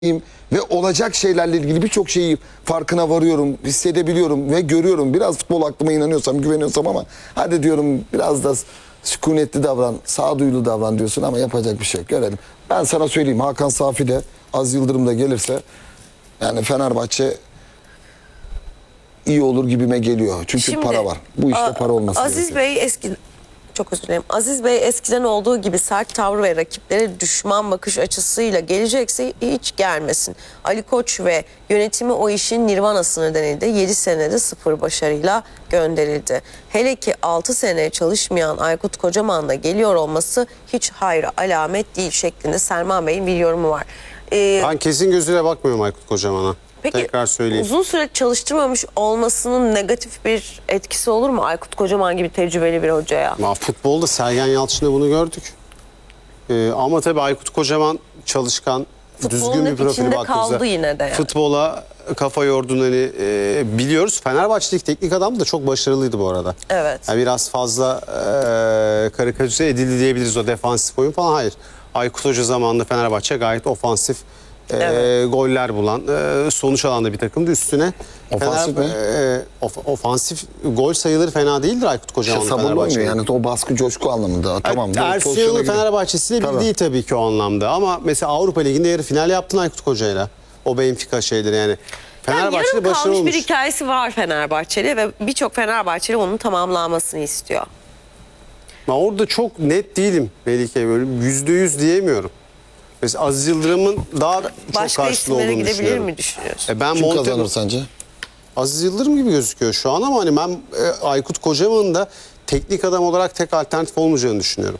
ve olacak şeylerle ilgili birçok şeyi farkına varıyorum, hissedebiliyorum ve görüyorum. Biraz futbol aklıma inanıyorsam, güveniyorsam ama hadi diyorum biraz da sükunetli davran, sağduyulu davran diyorsun ama yapacak bir şey yok. Görelim. Ben sana söyleyeyim, Hakan Safi de Az Yıldırım da gelirse yani Fenerbahçe iyi olur gibime geliyor. Çünkü Şimdi, para var. Bu işte para olması Aziz gerekiyor. Çok özür dilerim. Aziz Bey eskiden olduğu gibi sert tavır ve rakiplere düşman bakış açısıyla gelecekse hiç gelmesin. Ali Koç ve yönetimi o işin nirvanasını denildi. 7 senede 0 başarıyla gönderildi. Hele ki 6 sene çalışmayan Aykut Kocaman'la geliyor olması hiç hayra alamet değil şeklinde Selman Bey'in bir yorumu var. Ben kesin gözüyle bakmıyorum Aykut Kocaman'a. Peki Tekrar söyleyeyim. uzun süre çalıştırmamış olmasının negatif bir etkisi olur mu Aykut Kocaman gibi tecrübeli bir hocaya? Ya, futbolda Sergen Yalçın'da bunu gördük. Ama tabii Aykut Kocaman çalışkan, düzgün bir profili kaldı yine de yani. Futbola kafa yorduğunu biliyoruz. Fenerbahçe'deki teknik adam da çok başarılıydı bu arada. Evet. Yani biraz fazla karikatürize edildi diyebiliriz o defansif oyun falan. Hayır. Aykut Hoca zamanında Fenerbahçe gayet ofansif goller bulan, sonuç alanda bir takımdı. Üstüne Ofansif mi? Ofansif gol sayıları fena değildir Aykut Kocaman'ın Fenerbahçe'nin. Yani o baskı coşku anlamında. Tamam. Ersun Yanal'ın Fenerbahçe'si de değil tabii ki o anlamda. Ama mesela Avrupa Ligi'nde yarı final yaptın Aykut Koca'yla. O Benfica şeyleri yani. Fenerbahçe'de yarım başarılı kalmış olmuş. bir hikayesi var Fenerbahçeli ve birçok Fenerbahçeli onun tamamlanmasını istiyor. Ama orada çok net değilim Melike, böyle %100 diyemiyorum. Mesela Aziz Yıldırım'ın daha çok Başka karşılığı isimlere olduğunu gidebilir düşünüyorum. mi düşünüyorsun? Ben Kim kazanır sence? Aziz Yıldırım gibi gözüküyor şu an ama hani ben Aykut Kocaman'ın da teknik adam olarak tek alternatif olmayacağını düşünüyorum.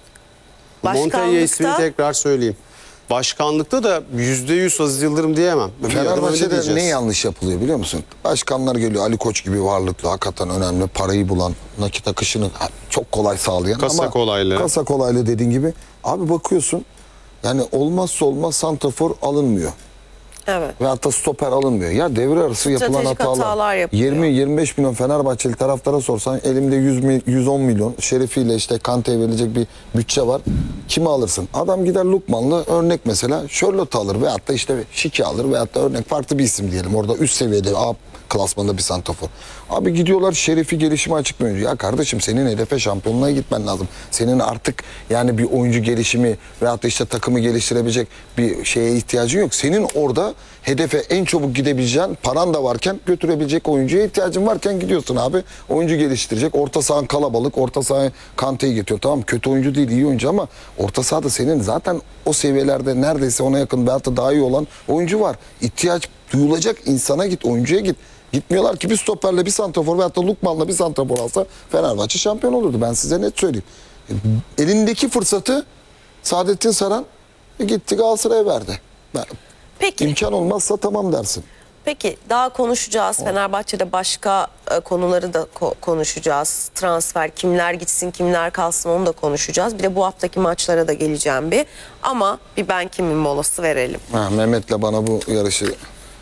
Montella ismini tekrar söyleyeyim. Başkanlıkta da %100 Aziz Yıldırım diyemem. Fenerbahçe'de ne yanlış yapılıyor biliyor musun? Başkanlar geliyor, Ali Koç gibi varlıklı, hakikaten önemli, parayı bulan, nakit akışını çok kolay sağlayan. Kasa kolaylı. Kasa kolaylı dediğin gibi. Abi bakıyorsun yani olmazsa olmaz santrafor alınmıyor. Evet. Ve hatta stoper alınmıyor. Ya devre arası yapılan hatalar. 20-25 milyon Fenerbahçeli taraftara sorsan elimde 110 milyon şerefiyle işte Kante'ye verilecek bir bütçe var. Kimi alırsın? Adam gider Lukman'la örnek mesela Charlotte alır veyahut da işte Şiki alır veyahut da örnek farklı bir isim diyelim. Orada üst seviyede A klasmanında bir santrafor. Abi gidiyorlar Şeref'i gelişime açık bir oyuncu. Ya kardeşim senin hedefe şampiyonluğa gitmen lazım. Senin artık yani bir oyuncu gelişimi veyahut da işte takımı geliştirebilecek bir şeye ihtiyacın yok. Senin orada hedefe en çabuk gidebileceğin, paran da varken götürebilecek oyuncuya ihtiyacın varken gidiyorsun abi. Oyuncu geliştirecek. Orta sahan kalabalık. Orta sahaya Kante'yi getiriyor. Tamam kötü oyuncu değil, iyi oyuncu ama orta sahada senin zaten o seviyelerde neredeyse ona yakın veyahut da daha iyi olan oyuncu var. İhtiyaç duyulacak insana git, oyuncuya git. Gitmiyorlar ki bir stoperle bir santrafor veyahut da Lukman'la bir santrafor alsa Fenerbahçe şampiyon olurdu. Ben size net söyleyeyim. Elindeki fırsatı Saadettin Saran gitti Galatasaray'a verdi. Peki. İmkan olmazsa tamam dersin. Peki daha konuşacağız. Fenerbahçe'de başka konuları da konuşacağız. Transfer, kimler gitsin, kimler kalsın onu da konuşacağız. Bir de bu haftaki maçlara da geleceğim bir. Ama bir ben kimim molası verelim. Mehmet'le bana bu yarışı...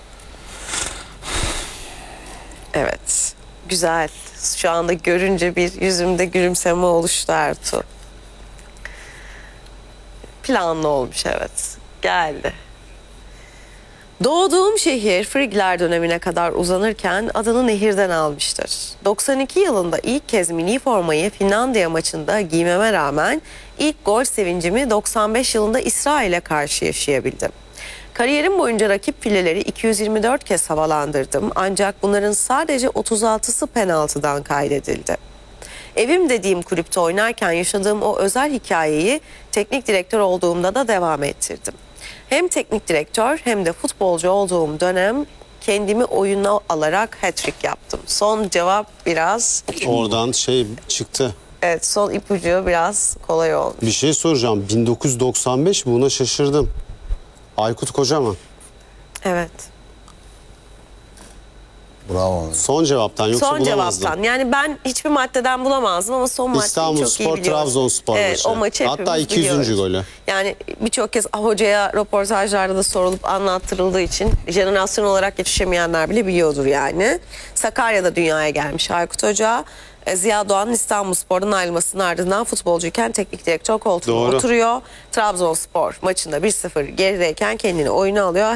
Evet. Güzel. Şu anda görünce bir yüzümde gülümseme oluştu Ertuğ. Planlı olmuş evet. Geldi. Doğduğum şehir Frigler dönemine kadar uzanırken adını nehirden almıştır. 92 yılında ilk kez milli formayı Finlandiya maçında giymeme rağmen ilk gol sevincimi 95 yılında İsrail'e karşı yaşayabildim. Kariyerim boyunca rakip fileleri 224 kez havalandırdım ancak bunların sadece 36'sı penaltıdan kaydedildi. Evim dediğim kulüpte oynarken yaşadığım o özel hikayeyi teknik direktör olduğumda da devam ettirdim. Hem teknik direktör hem de futbolcu olduğum dönem kendimi oyuna alarak hat-trick yaptım. Son cevap biraz... Oradan çıktı. Evet, son ipucu biraz kolay oldu. Bir şey soracağım. 1995 buna şaşırdım. Aykut Kocaman. Evet. Bravo. Son cevaptan yoksa son bulamazdım. Cevaptan. Yani ben hiçbir maddeden bulamazdım ama son maçı çok iyi İstanbulspor, biliyorum. Trabzonspor evet, maçı. o maçı Hatta hepimiz 200. biliyoruz. golü. Yani birçok kez hocaya röportajlarda da sorulup anlattırıldığı için jenerasyon olarak yetişemeyenler bile biliyordur yani. Sakarya'da dünyaya gelmiş Aykut Hoca. Ziya Doğan'ın İstanbulspor'dan ayrılmasının ardından futbolcuyken teknik direktör koltuğuna Doğru. oturuyor. Trabzonspor maçında 1-0 gerideyken kendini oyuna alıyor.